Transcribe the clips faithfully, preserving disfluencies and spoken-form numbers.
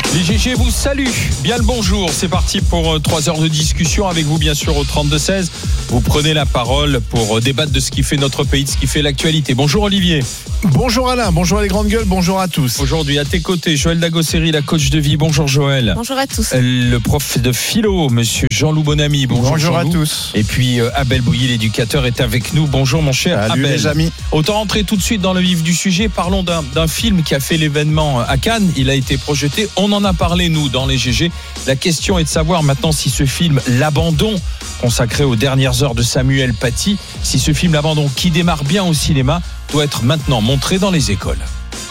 Les G G vous saluent, bien le bonjour, c'est parti pour trois heures de discussion avec vous bien sûr au trente-deux seize. Vous prenez la parole pour débattre de ce qui fait notre pays, de ce qui fait l'actualité. Bonjour Olivier. Bonjour Alain, bonjour les grandes gueules, bonjour à tous. Aujourd'hui à tes côtés, Joël Dagosseri, la coach de vie. Bonjour Joël. Bonjour à tous. Le prof de philo, monsieur Jean-Loup Bonamy. Bonjour, bonjour à Jean-Loup. tous. Et puis euh, Abel Bouilly, l'éducateur, est avec nous. Bonjour mon cher Salut Abel. les amis. Autant rentrer tout de suite dans le vif du sujet. Parlons d'un, d'un film qui a fait l'événement à Cannes. Il a été projeté. On en a parlé nous dans les G G. La question est de savoir maintenant si ce film L'Abandon, consacré aux dernières heures de Samuel Paty, si ce film L'Abandon qui démarre bien au cinéma doit être maintenant montré dans les écoles.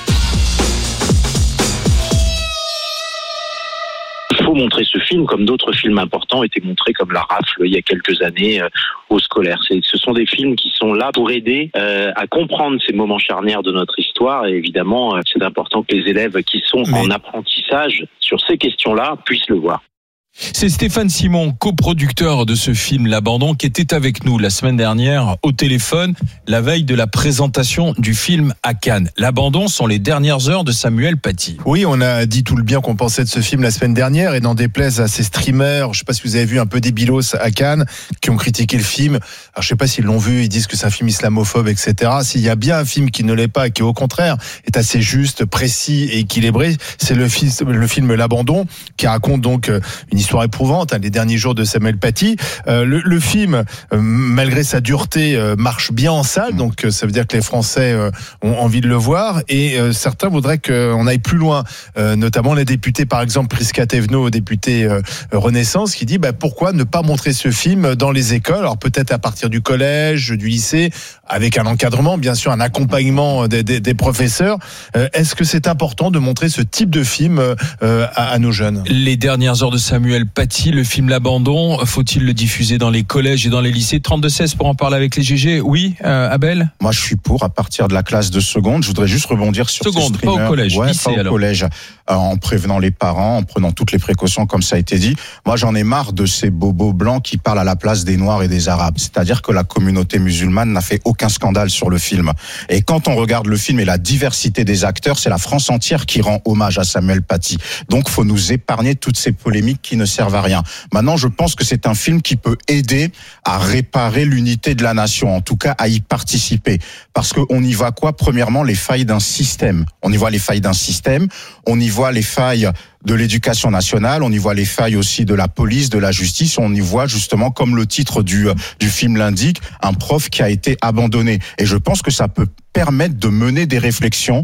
Il faut montrer ce film comme d'autres films importants étaient montrés comme La Rafle il y a quelques années euh, aux scolaires. C'est, ce sont des films qui sont là pour aider euh, à comprendre ces moments charnières de notre histoire et évidemment euh, c'est important que les élèves qui sont Mais... en apprentissage sur ces questions-là puissent le voir. C'est Stéphane Simon, coproducteur de ce film L'Abandon, qui était avec nous la semaine dernière au téléphone, la veille de la présentation du film à Cannes. L'Abandon sont les dernières heures de Samuel Paty. Oui, on a dit tout le bien qu'on pensait de ce film la semaine dernière et n'en déplaise à ces streamers, je ne sais pas si vous avez vu un peu des bilos à Cannes, qui ont critiqué le film. Alors je ne sais pas s'ils l'ont vu, ils disent que c'est un film islamophobe, et cetera. S'il y a bien un film qui ne l'est pas et qui au contraire est assez juste, précis et équilibré, c'est le film, le film L'Abandon, qui raconte donc une histoire histoire éprouvante, hein, les derniers jours de Samuel Paty. Euh, le, le film, euh, malgré sa dureté, euh, marche bien en salle, donc euh, ça veut dire que les Français euh, ont envie de le voir, et euh, certains voudraient qu'on aille plus loin, euh, notamment les députés, par exemple Prisca Thévenot, député euh, Renaissance, qui dit bah, pourquoi ne pas montrer ce film dans les écoles, alors peut-être à partir du collège, du lycée, avec un encadrement, bien sûr, un accompagnement des, des, des professeurs. Euh, est-ce que c'est important de montrer ce type de film euh, à, à nos jeunes ? Les dernières heures de Samuel Paty, le film L'Abandon, faut-il le diffuser dans les collèges et dans les lycées ? trente-deux seize pour en parler avec les G G. Oui, euh, Abel ? Moi, je suis pour à partir de la classe de seconde. Je voudrais juste rebondir sur seconde, ces streamers. pas au collège, ouais, lycée, pas au alors. collège, euh, en prévenant les parents, en prenant toutes les précautions, comme ça a été dit. Moi, j'en ai marre de ces bobos blancs qui parlent à la place des Noirs et des Arabes. C'est-à-dire que la communauté musulmane n'a fait aucun scandale sur le film. Et quand on regarde le film et la diversité des acteurs, c'est la France entière qui rend hommage à Samuel Paty. Donc, faut nous épargner toutes ces polémiques qui ne servent à rien. Maintenant, je pense que c'est un film qui peut aider à réparer l'unité de la nation, en tout cas à y participer. Parce qu'on y voit quoi ? Premièrement, les failles d'un système. On y voit les failles d'un système, on y voit les failles de l'éducation nationale, on y voit les failles aussi de la police, de la justice, on y voit justement, comme le titre du, du film l'indique, un prof qui a été abandonné. Et je pense que ça peut permettre de mener des réflexions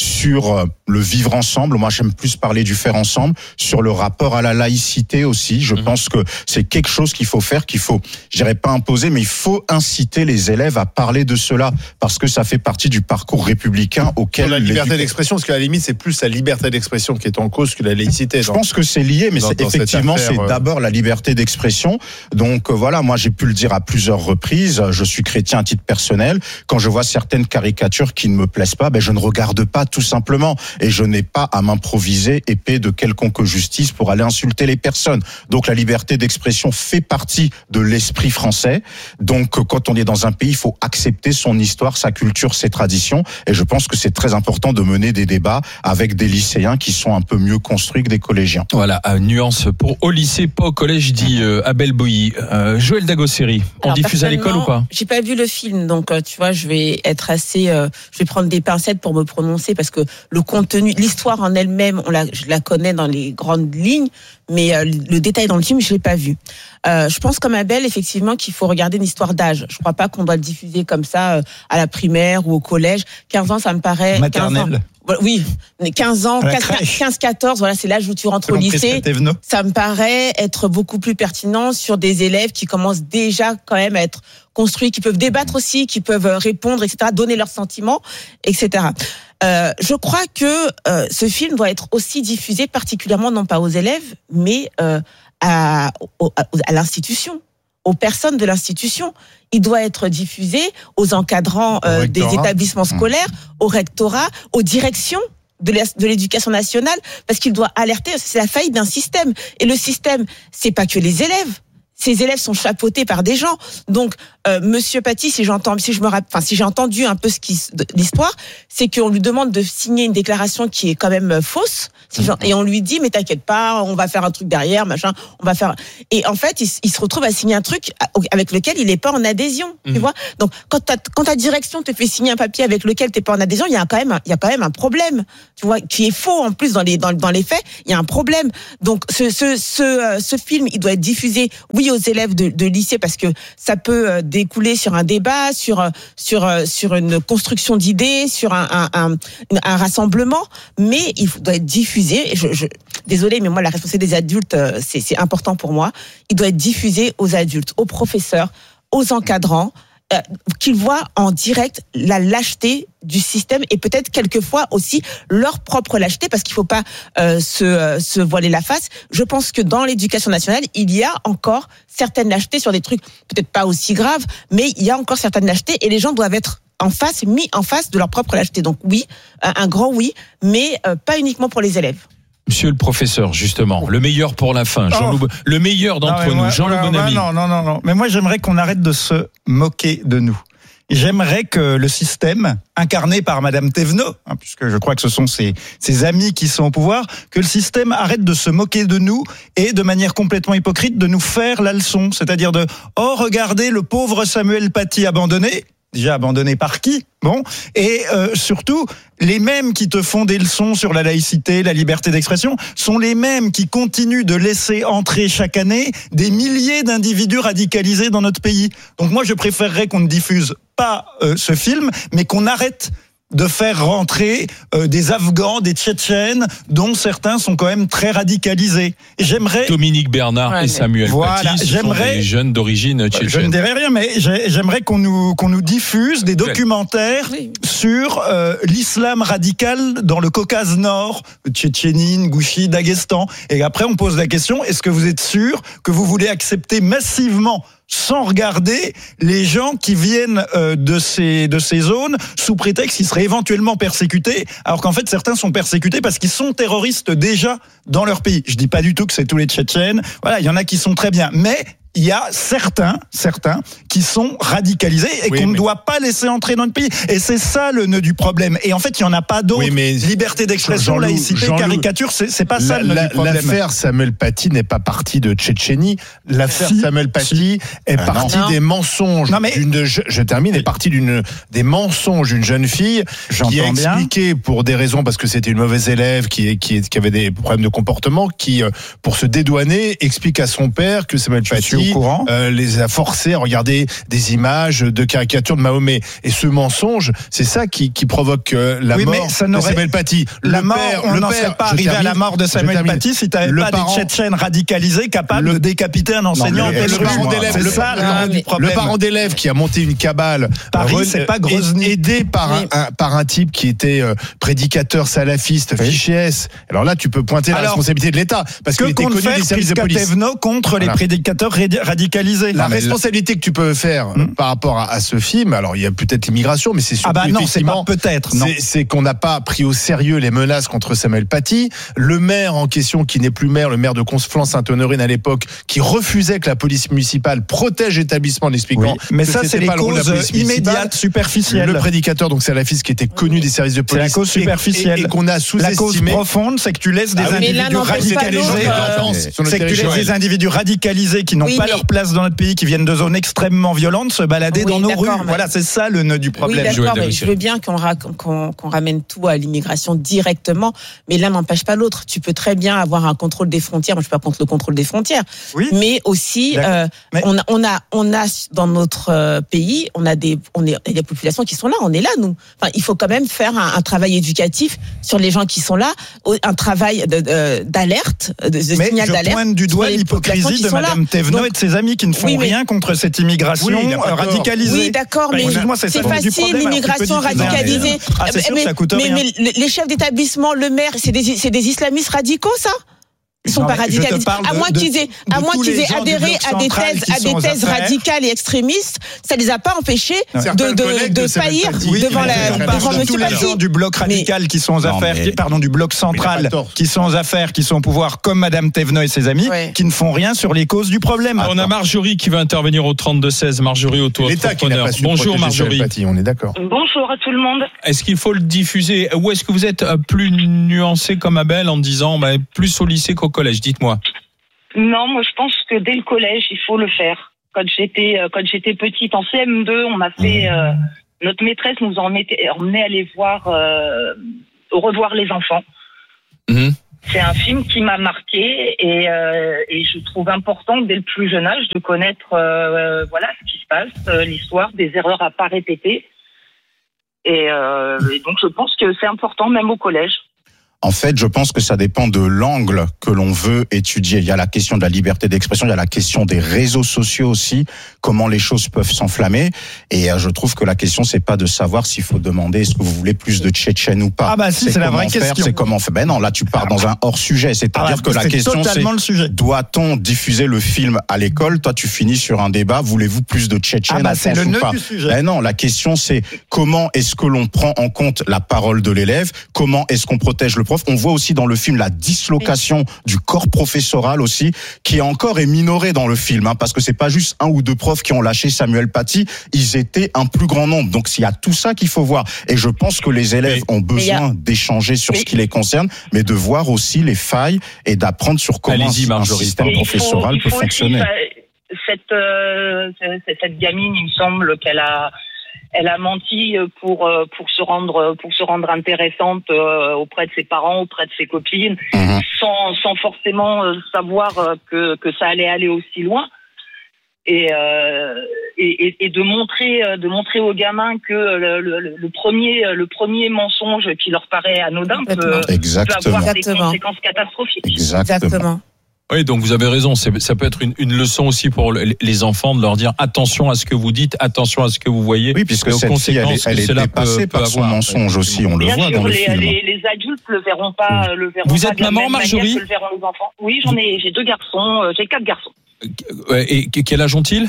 sur le vivre ensemble. Moi, j'aime plus parler du faire ensemble, sur le rapport à la laïcité aussi. Je mmh. pense que c'est quelque chose qu'il faut faire, qu'il faut, je dirais pas imposer, mais il faut inciter les élèves à parler de cela, parce que ça fait partie du parcours républicain auquel... Sur la liberté d'éexpression, parce qu'à la limite, c'est plus la liberté d'expression qui est en cause que la laïcité. Je pense que c'est lié, mais dans, c'est, dans effectivement, affaire, c'est euh... d'abord la liberté d'expression. Donc euh, voilà, moi j'ai pu le dire à plusieurs reprises, je suis chrétien à titre personnel. Quand je vois certaines caricatures qui ne me plaisent pas, ben je ne regarde pas tout simplement. Et je n'ai pas à m'improviser épée de quelconque justice pour aller insulter les personnes. Donc la liberté d'expression fait partie de l'esprit français. Donc quand on est dans un pays, il faut accepter son histoire, sa culture, ses traditions. Et je pense que c'est très important de mener des débats avec des lycéens qui sont un peu mieux construits que des collégiens. Voilà, euh, nuance pour au lycée, pas au collège, dit euh, Abel Bouilly. Euh, Joël Dagosseri, on Alors, diffuse à l'école ou pas ? J'ai pas vu le film, donc euh, tu vois, je vais être assez, euh, je vais prendre des pincettes pour me prononcer, parce que le contenu, l'histoire en elle-même, on la, je la connais dans les grandes lignes, mais euh, le détail dans le film, je l'ai pas vu. Euh, je pense comme Abel, effectivement, qu'il faut regarder une histoire d'âge. Je crois pas qu'on doit le diffuser comme ça euh, à la primaire ou au collège. quinze ans, ça me paraît... Maternelle. Oui, quinze ans, quinze quatorze, voilà, c'est l'âge où tu rentres au lycée. Ça me paraît être beaucoup plus pertinent sur des élèves qui commencent déjà quand même à être construits, qui peuvent débattre aussi, qui peuvent répondre, et cetera, donner leurs sentiments, et cetera. Euh, je crois que euh, ce film doit être aussi diffusé particulièrement, non pas aux élèves, mais euh, à, à, à l'institution, aux personnes de l'institution. Il doit être diffusé aux encadrants euh, des établissements scolaires, au rectorat, aux directions de l'éducation nationale, parce qu'il doit alerter, c'est la faillite d'un système. Et le système, c'est pas que les élèves, ces élèves sont chapeautés par des gens. Donc, euh, Monsieur Paty, si j'entends, si je me rappelle, enfin, si j'ai entendu un peu ce qui, l'histoire, c'est qu'on lui demande de signer une déclaration qui est quand même fausse. Si et on lui dit, mais t'inquiète pas, on va faire un truc derrière, machin, on va faire. Et en fait, il, il se retrouve à signer un truc avec lequel il n'est pas en adhésion. Mmh. Tu vois. Donc, quand ta, quand ta direction te fait signer un papier avec lequel t'es pas en adhésion, il y a quand même, il y a quand même un problème. Tu vois, qui est faux en plus dans les dans, dans les faits. Il y a un problème. Donc, ce ce ce ce film, il doit être diffusé, oui, aux élèves de, de lycée parce que ça peut découler sur un débat, sur sur sur une construction d'idées, sur un un, un, un rassemblement, mais il doit être diffusé. Et je, je, désolé, mais moi, la responsabilité des adultes, c'est, c'est important pour moi. Il doit être diffusé aux adultes, aux professeurs, aux encadrants, euh, qu'ils voient en direct la lâcheté du système et peut-être quelquefois aussi leur propre lâcheté, parce qu'il ne faut pas euh, se, euh, se voiler la face. Je pense que dans l'éducation nationale, il y a encore certaines lâchetés sur des trucs peut-être pas aussi graves, mais il y a encore certaines lâchetés et les gens doivent être en face, mis en face de leur propre lâcheté. Donc oui, un grand oui, mais euh, pas uniquement pour les élèves. Monsieur le professeur, justement, le meilleur pour la fin, Jean oh. le meilleur d'entre non, nous, Jean-Loup Bonamy. Non, non, non, non. Mais moi, j'aimerais qu'on arrête de se moquer de nous. J'aimerais que le système, incarné par Madame Thévenot, hein, puisque je crois que ce sont ses, ses amis qui sont au pouvoir, que le système arrête de se moquer de nous et de manière complètement hypocrite de nous faire la leçon. C'est-à-dire de « Oh, regardez le pauvre Samuel Paty abandonné ». Déjà abandonné par qui ? Bon, et euh, surtout, les mêmes qui te font des leçons sur la laïcité, la liberté d'expression, sont les mêmes qui continuent de laisser entrer chaque année des milliers d'individus radicalisés dans notre pays. Donc moi, je préférerais qu'on ne diffuse pas euh, ce film, mais qu'on arrête de faire rentrer euh, des Afghans, des Tchétchènes, dont certains sont quand même très radicalisés. Et j'aimerais Dominique Bernard ouais, et Samuel voilà, Paty, ce sont des jeunes d'origine tchétchène. Je ne dirais rien, mais j'aimerais qu'on nous qu'on nous diffuse des documentaires oui. sur euh, l'islam radical dans le Caucase Nord, Tchétchénie, Ingouchie, Daghestan. Et après, on pose la question, est-ce que vous êtes sûr que vous voulez accepter massivement, sans regarder, les gens qui viennent euh, de ces de ces zones sous prétexte qu'ils seraient éventuellement persécutés, alors qu'en fait certains sont persécutés parce qu'ils sont terroristes déjà dans leur pays. Je dis pas du tout que c'est tous les Tchétchènes. Voilà, il y en a qui sont très bien, mais il y a certains, certains qui sont radicalisés et oui, qu'on mais... ne doit pas laisser entrer dans le pays. Et c'est ça le nœud du problème. Et en fait, il n'y en a pas d'autres. Oui, mais... Liberté d'expression, Jean-Loup, laïcité, Jean-Loup, caricature, c'est, c'est pas ça la, le nœud du problème. L'affaire Samuel Paty n'est pas partie de Tchétchénie. L'affaire si, Samuel Paty si. est ah, partie non. des mensonges. Non, mais... d'une, je, je termine, est partie d'une, des mensonges d'une jeune fille J'entends qui a expliqué bien. Pour des raisons, parce que c'était une mauvaise élève qui, qui, qui avait des problèmes de comportement, qui, pour se dédouaner, explique à son père que Samuel Paty Euh, les a forcés à regarder des images de caricatures de Mahomet. Et ce mensonge, c'est ça qui, qui provoque euh, la oui, mort de Samuel Paty. La le mort, père, on n'en serait pas arrivé termine, à la mort de Samuel Paty si tu n'avais pas parent, des Tchétchènes radicalisés capables le, de décapiter un enseignant. Non, le, le, parent d'élève, le, ça, ah, le, le parent d'élève qui a monté une cabale, Paris, re, c'est pas Grozny, aidé par, oui. un, un, par un type qui était euh, prédicateur salafiste, oui. fiché S. Alors là, tu peux pointer Alors, la responsabilité de l'État parce qu'il était connu des services de police. Contre les prédicateurs radicalisés. La non, responsabilité que tu peux faire hum. par rapport à, à ce film, alors il y a peut-être l'immigration, mais c'est surtout ah bah non, c'est pas peut-être. Non. C'est, c'est qu'on n'a pas pris au sérieux les menaces contre Samuel Paty. Le maire en question, qui n'est plus maire, le maire de Conflans-Sainte-Honorine à l'époque, qui refusait que la police municipale protège l'établissement en expliquant. Oui. Mais ça, c'est les causes immédiates, superficielles. Le prédicateur, donc salafiste, qui était connu des services de police. C'est la cause superficielle. Et, et, et qu'on a sous-estimé. La cause profonde, c'est que tu laisses des ah oui, individus radicalisés. C'est que tu laisses des individus radicalisés qui n'ont oui, pas leur place dans notre pays, qui viennent de zones extrêmement violentes, se balader oui, dans nos rues. Mais... Voilà, c'est ça le nœud du problème. Oui, d'accord, mais je veux bien qu'on, ra- qu'on, qu'on ramène tout à l'immigration directement, mais l'un n'empêche pas l'autre. Tu peux très bien avoir un contrôle des frontières. Moi, je suis pas contre le contrôle des frontières, oui. mais aussi, euh, mais... on, a, on a, on a dans notre euh, pays, on a des, on est, des populations qui sont là. On est là, nous. Enfin, il faut quand même faire un, un travail éducatif sur les gens qui sont là, un travail de, de, d'alerte, de, de signal d'alerte. Mais je pointe du doigt l'hypocrisie de Madame Thévenot et de ses amis qui ne font oui, rien contre cette immigration oui, radicalisée. Oui, d'accord, mais bah, c'est, c'est facile, l'immigration radicalisée. Ah, c'est sûr, mais, ça coûte mais, rien. mais les chefs d'établissement, le maire, c'est des, c'est des islamistes radicaux, ça ? Ils sont pas radicalistes. À moins qu'ils aient, à moins qu'ils aient adhéré à des thèses, à des thèses radicales et extrémistes, ça les a pas empêchés de, de, de faillir oui, devant la, devant de tous les gens du bloc radical mais, qui sont aux affaires, mais, pardon, du bloc central, qui sont aux affaires, qui sont au pouvoir, comme Madame Thévenot et ses amis, ouais. qui ne font rien sur les causes du problème. On a Marjorie qui va intervenir au trente-deux seize. Marjorie, auto-entrepreneur. Bonjour Marjorie. Paty, on est d'accord. Bonjour à tout le monde. Est-ce qu'il faut le diffuser ou est-ce que vous êtes plus nuancé comme Abel en disant bah, plus au lycée qu'au collège? Dites-moi. Non, moi je pense que dès le collège, il faut le faire. Quand j'étais quand j'étais petite en C M deux, on m'a fait euh, notre maîtresse nous emmenait emmenait aller voir euh, revoir les enfants. Mmh. C'est un film qui m'a marqué et euh, et je trouve important dès le plus jeune âge de connaître euh, voilà ce qui se passe, euh, l'histoire, des erreurs à pas répéter. Et, euh, et donc je pense que c'est important même au collège. En fait, je pense que ça dépend de l'angle que l'on veut étudier. Il y a la question de la liberté d'expression, il y a la question des réseaux sociaux aussi, comment les choses peuvent s'enflammer. Et je trouve que la question, c'est pas de savoir s'il faut demander est-ce que vous voulez plus de Tchétchènes ou pas. Ah bah si, c'est, c'est la vraie faire, question. C'est comment faire. Ben non, là tu pars dans un hors-sujet. C'est-à-dire ah bah, que la question, c'est doit-on diffuser le film à l'école? Toi, tu finis sur un débat. Voulez-vous plus de Tchétchènes ah bah, en c'est France le ou nœud pas? Du sujet. Ben non, la question, c'est comment est-ce que l'on prend en compte la parole de l'élève? Comment est-ce qu'on protège le prof? On voit aussi dans le film la dislocation oui. du corps professoral aussi, qui encore est minorée dans le film, hein, parce que c'est pas juste un ou deux profs qui ont lâché Samuel Paty, ils étaient un plus grand nombre. Donc il y a tout ça qu'il faut voir. Et je pense que les élèves oui. ont besoin a... d'échanger sur oui. ce qui les concerne, mais de voir aussi les failles et d'apprendre sur comment Allez-y, un système professoral peut fonctionner. Aussi, cette, euh, cette gamine, il me semble qu'elle a Elle a menti pour pour se rendre pour se rendre intéressante auprès de ses parents, auprès de ses copines, mmh. sans sans forcément savoir que que ça allait aller aussi loin. Et euh, et, et de montrer de montrer aux gamins que le, le, le premier le premier mensonge qui leur paraît anodin peut, peut avoir Exactement. des conséquences catastrophiques. Exactement. Exactement. Oui, donc vous avez raison. C'est, ça peut être une, une leçon aussi pour les enfants de leur dire attention à ce que vous dites, attention à ce que vous voyez. Oui, puisque cette fille, elle est, elle est dépassée par son mensonge aussi. On le Bien voit sûr, dans le les, film. Les, les adultes le verront pas. Le verront vous pas êtes maman, Marjorie? Que le verront les enfants. Oui, j'en ai. J'ai deux garçons. J'ai quatre garçons. Et quel âge ont-ils?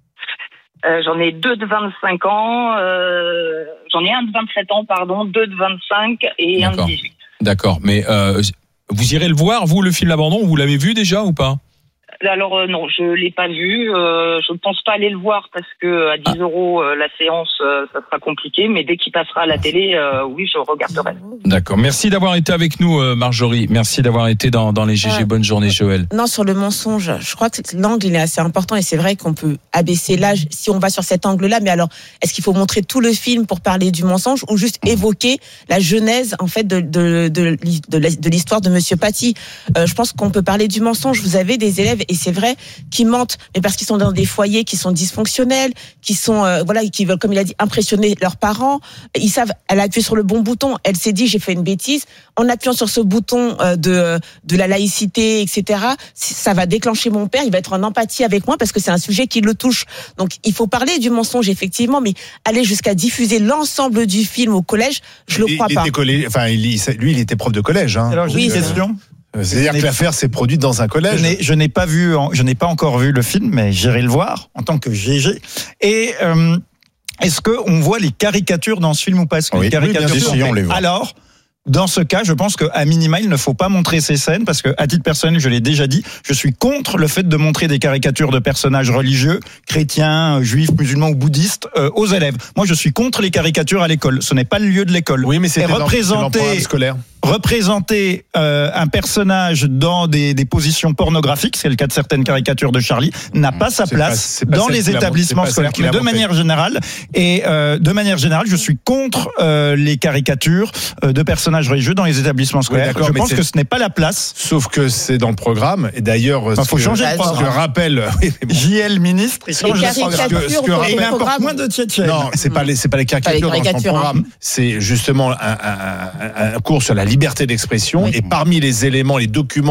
Euh, j'en ai deux de vingt-cinq ans. Euh, j'en ai un de vingt-sept ans, pardon, deux de vingt-cinq et D'accord. un de dix-huit. D'accord, mais euh, vous irez le voir, vous, le film L'Abandon, vous l'avez vu déjà ou pas? Alors euh, non, je l'ai pas vu. Euh, je ne pense pas aller le voir parce que à dix euros euh, la séance, euh, ça sera compliqué. Mais dès qu'il passera à la télé, euh, oui, je regarderai. D'accord. Merci d'avoir été avec nous, euh, Marjorie. Merci d'avoir été dans dans les G G. Euh, Bonne journée, Joël. Non, sur le mensonge, je crois que l'angle il est assez important et c'est vrai qu'on peut abaisser l'âge si on va sur cet angle-là. Mais alors, est-ce qu'il faut montrer tout le film pour parler du mensonge ou juste évoquer la genèse en fait de de de, de, de l'histoire de Monsieur Paty? euh, Je pense qu'on peut parler du mensonge. Vous avez des élèves et c'est vrai, qui mentent, mais parce qu'ils sont dans des foyers qui sont dysfonctionnels, qui sont euh, voilà, qui veulent, comme il a dit, impressionner leurs parents. Ils savent, elle a appuyé sur le bon bouton. Elle s'est dit, j'ai fait une bêtise. En appuyant sur ce bouton euh, de de la laïcité, et cetera, ça va déclencher mon père. Il va être en empathie avec moi parce que c'est un sujet qui le touche. Donc, il faut parler du mensonge effectivement, mais aller jusqu'à diffuser l'ensemble du film au collège, je le il, crois il pas. Était collé, enfin, il, lui, il était prof de collège. Hein. Alors, j'ai oui, une question. C'est-à-dire que l'affaire s'est produite dans un collège. Je n'ai, je n'ai pas vu, je n'ai pas encore vu le film, mais j'irai le voir en tant que G G. Et euh, est-ce que on voit les caricatures dans ce film ou pas? Est-ce que oui, les caricatures oui, bien sûr, on les voit. Alors, dans ce cas, je pense qu'à minima, il ne faut pas montrer ces scènes parce que, à titre personnel, je l'ai déjà dit, je suis contre le fait de montrer des caricatures de personnages religieux, chrétiens, juifs, musulmans ou bouddhistes euh, aux élèves. Moi, je suis contre les caricatures à l'école. Ce n'est pas le lieu de l'école. Oui, mais c'est représenter scolaire. Représenter euh, un personnage dans des, des positions pornographiques, c'est le cas de certaines caricatures de Charlie, n'a pas sa c'est place pas, pas dans les établissements scolaires. Mais de manière générale, et euh, de manière générale, je suis contre euh, les caricatures euh, de personnages religieux dans les établissements scolaires. Oui, je pense que ce n'est pas la place. Sauf que c'est dans le programme. Et d'ailleurs, il faut changer de programme. Ce que rappelle J L ministre, il change de programme. Et il importe moins de Tchétchènes. Non, c'est pas les, c'est pas les caricatures, pas les caricatures dans son programme. Hein. C'est justement un, un, un, un cours sur la liberté d'expression. Oui. Et parmi les éléments, les documents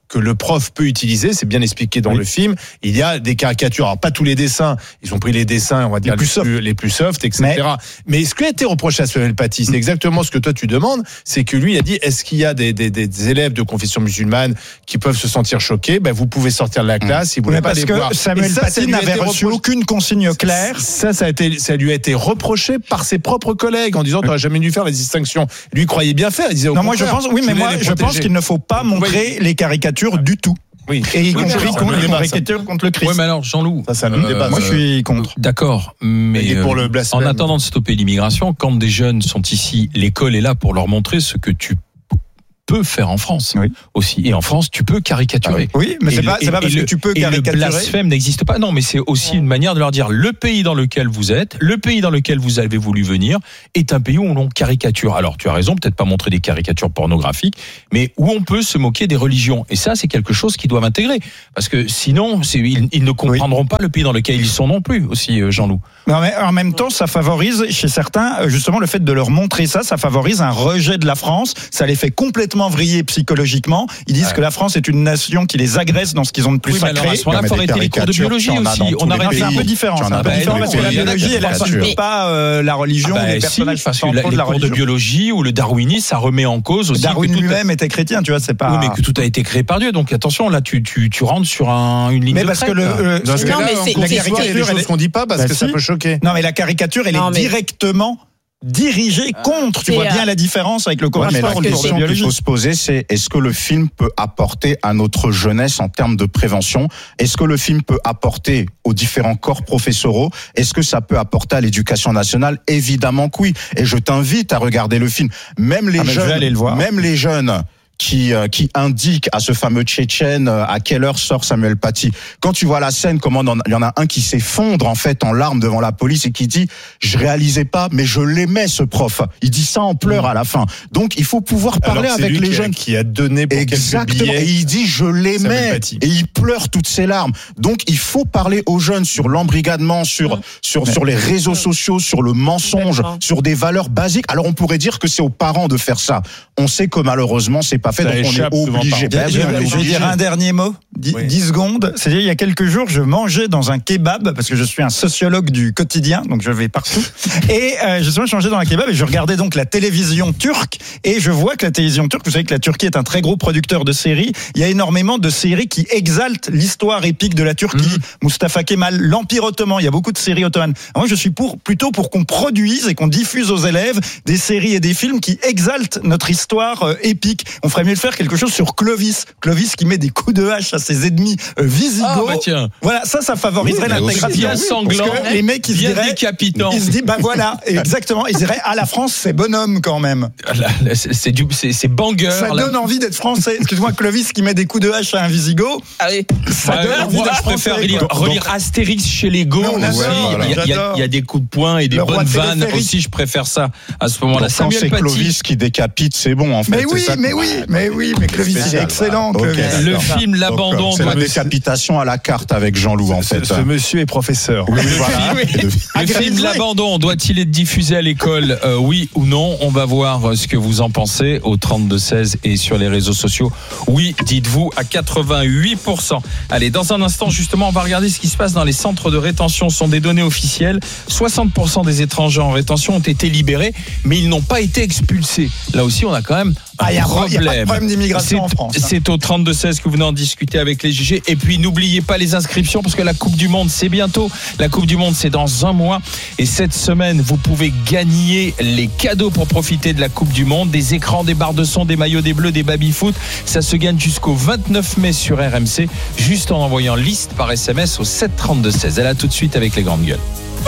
que le prof peut utiliser, c'est bien expliqué dans oui. le film. Il y a des caricatures, alors pas tous les dessins, ils ont pris les dessins, on va dire les plus, les plus, les plus soft, et cetera. Mais, Mais ce qui a été reproché à Samuel Paty, c'est exactement ce que toi tu demandes, c'est que lui il a dit, est-ce qu'il y a des, des, des élèves de confession musulmane qui peuvent se sentir choqués? Ben vous pouvez sortir de la classe si vous voulez pas les voir. Parce que Samuel ça, Paty n'avait reçu aucune consigne claire. Ça, ça a été, ça lui a été reproché par ses propres collègues en disant, tu n'aurais jamais dû faire les distinctions. Lui croyait bien faire. Il disait, au non, moi je pense, oui, mais moi je pense qu'il ne faut pas montrer oui. les caricatures du tout. Oui. Et y compris oui, contre les caricatures contre le Christ. Oui, mais alors Jean-Loup, ça, ça euh, débat, moi je suis contre. D'accord, mais pour le en attendant de stopper l'immigration, quand des jeunes sont ici, l'école est là pour leur montrer ce que tu peux faire en France oui. aussi. Et en France, tu peux caricaturer. Ah oui. oui, mais c'est pas, c'est pas parce le, que tu peux caricaturer. Et le blasphème n'existe pas. Non, mais c'est aussi une manière de leur dire le pays dans lequel vous êtes, le pays dans lequel vous avez voulu venir, est un pays où on caricature. Alors, tu as raison, peut-être pas montrer des caricatures pornographiques, mais où on peut se moquer des religions. Et ça, c'est quelque chose qu'ils doivent intégrer. Parce que sinon, c'est, ils, ils ne comprendront oui. pas le pays dans lequel ils sont non plus, aussi, Jean-Loup. Non, mais en même temps, ça favorise, chez certains, justement, le fait de leur montrer ça, ça favorise un rejet de la France. Ça les fait complètement vriller psychologiquement. Ils disent ouais. que la France est une nation qui les agresse dans ce qu'ils ont de plus oui, sacré. On a arrêté les cours de biologie aussi. On a arrêté un peu différent. C'est un peu différent parce que la biologie, elle n'assume pas euh, la religion ah bah, des personnages si, parce que la, les la cours religion. de biologie ou le darwinisme, ça remet en cause aussi. Darwin lui-même était chrétien, tu vois, c'est pas. Oui, mais que tout a été créé par Dieu. Donc attention, là, tu tu tu rentres sur un, une ligne mais de parce crête. que le, euh, non, mais c'est la caricature, il y a des choses qu'on dit pas parce que ça peut choquer. Non, mais la caricature, elle est directement dirigé contre. Tu vois bien la différence avec le cours ouais, d'histoire ou le cours de biologie. Ce qu'il faut se poser, c'est est-ce que le film peut apporter à notre jeunesse en termes de prévention? Est-ce que le film peut apporter aux différents corps professoraux? Est-ce que ça peut apporter à l'éducation nationale? Évidemment que oui. Et je t'invite à regarder le film. Même les ah, jeunes, je vais aller le voir. même les jeunes. Qui, euh, qui indique à ce fameux Tchétchène euh, à quelle heure sort Samuel Paty. Quand tu vois la scène, comment il y en a un qui s'effondre en fait en larmes devant la police et qui dit je réalisais pas mais je l'aimais ce prof. Il dit ça en pleurs à la fin. Donc il faut pouvoir parler Alors, avec lui les qui jeunes a, qui a donné pour exactement. Et il dit je l'aimais et il pleure toutes ses larmes. Donc il faut parler aux jeunes sur l'embrigadement, sur mmh. sur sur les réseaux sociaux, sur le mensonge, sur des valeurs basiques. Alors on pourrait dire que c'est aux parents de faire ça. On sait que malheureusement c'est pas fait, ça donc on est obligé. Ben, je, je, je vais dire un dernier mot, dix oui. secondes. C'est-à-dire, il y a quelques jours, je mangeais dans un kebab, parce que je suis un sociologue du quotidien, donc je vais partout. Et euh, justement, je mangeais dans un kebab et je regardais donc la télévision turque. Et je vois que la télévision turque, vous savez que la Turquie est un très gros producteur de séries. Il y a énormément de séries qui exaltent l'histoire épique de la Turquie. Mmh. Mustafa Kemal, l'Empire ottoman. Il y a beaucoup de séries ottomanes. Moi, je suis pour, plutôt pour qu'on produise et qu'on diffuse aux élèves des séries et des films qui exaltent notre histoire euh, épique. On ferait mieux de faire quelque chose sur Clovis. Clovis qui met des coups de hache à ses ennemis euh, visigoths. Ah, bah tiens. Voilà, ça, ça favoriserait oui, l'intégration. Sanglant, parce que les mecs, ils se diraient, décapitant. Ils se disent, bah voilà, exactement. Ils diraient, ah, la France, c'est bonhomme quand même. C'est du, c'est, c'est banger. Ça là. donne envie d'être français. Excuse-moi, Clovis qui met des coups de hache à un Visigoth. Ah oui. Ça bah, donne euh, envie moi, d'être je préfère français, relire, relire Astérix chez les Goths aussi. Voilà. Il, y a, il, y a, il y a des coups de poing et des le bonnes vannes aussi. Je préfère ça à ce moment-là. Quand c'est Clovis qui décapite, c'est bon en fait. Mais oui, mais oui, mais oui, mais Clovis, il est excellent. Clovis. Okay, le film L'Abandon. C'est la décapitation à la carte avec Jean-Loup en fait. Ce, ce monsieur est professeur. Oui, voilà. Oui, oui. Le film L'Abandon doit-il être diffusé à l'école, euh, oui ou non? On va voir ce que vous en pensez au trente-deux seize et sur les réseaux sociaux. Oui, dites-vous à quatre-vingt-huit pour cent. Allez, dans un instant justement, on va regarder ce qui se passe dans les centres de rétention. Ce sont des données officielles. soixante pour cent des étrangers en rétention ont été libérés, mais ils n'ont pas été expulsés. Là aussi, on a quand même un ah, y a problème. Il n'y a pas de problème d'immigration c'est, en France. Hein. C'est au trente-deux seize que vous venez en discuter avec les G G. Et puis, n'oubliez pas les inscriptions parce que la Coupe du Monde, c'est bientôt. La Coupe du Monde, c'est dans un mois. Et cette semaine, vous pouvez gagner les cadeaux pour profiter de la Coupe du Monde. Des écrans, des barres de son, des maillots, des bleus, des baby-foot. Ça se gagne jusqu'au vingt-neuf mai sur R M C, juste en envoyant liste par S M S au sept trente-deux seize. Elle a tout de suite avec les grandes gueules.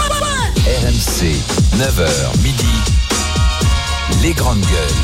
R M C, neuf heures midi, les grandes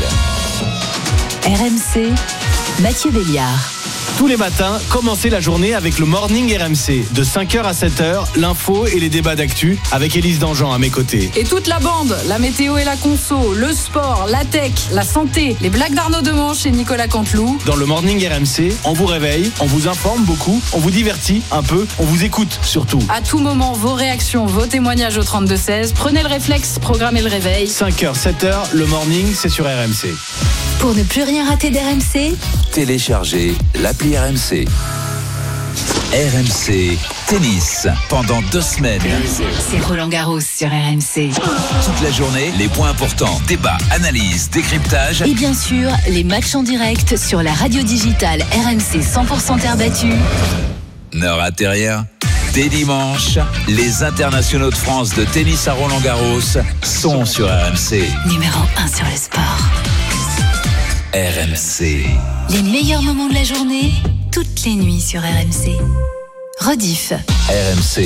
gueules. R M C, Mathieu Béliard. Tous les matins, commencez la journée avec le Morning R M C. De cinq heures à sept heures, l'info et les débats d'actu avec Élise Dangean à mes côtés. Et toute la bande, la météo et la conso, le sport, la tech, la santé, les blagues d'Arnaud Demanche et Nicolas Canteloup. Dans le Morning R M C, on vous réveille, on vous informe beaucoup, on vous divertit un peu, on vous écoute surtout. À tout moment, vos réactions, vos témoignages au trente-deux seize. Prenez le réflexe, programmez le réveil. cinq heures, sept heures, le Morning, c'est sur R M C. Pour ne plus rien rater d'R M C, Téléchargez l'appli R M C. R M C Tennis pendant deux semaines. c'est Roland Garros sur R M C. Toute la journée, les points importants, débats, analyses, décryptage. Et bien sûr, les matchs en direct sur la radio digitale R M C cent pour cent terre battue. Ne ratez rien. Dès dimanche, les internationaux de France de tennis à Roland Garros sont sur R M C. Numéro un sur le sport. R M C. Les meilleurs moments de la journée, toutes les nuits sur R M C. Rediff. R M C.